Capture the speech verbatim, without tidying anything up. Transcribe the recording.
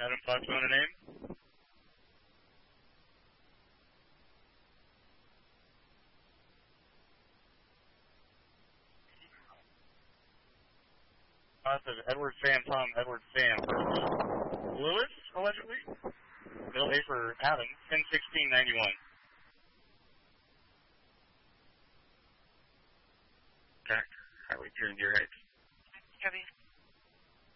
Adam Fox, want a name? Positive, Edward Sam, Tom, Edward Sam. Lewis, allegedly. Bill A for Adam, ten sixteen ninety-one. Okay, Highway two in Deer Heights. Heavy.